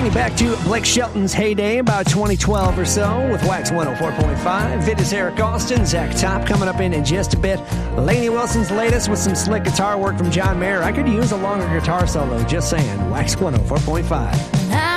Taking you back to Blake Shelton's heyday, about 2012 or so, with Wax 104.5. It is Eric Austin, Zach Top coming up in just a bit. Lainey Wilson's latest with some slick guitar work from John Mayer. I could use a longer guitar solo, just saying. Wax 104.5.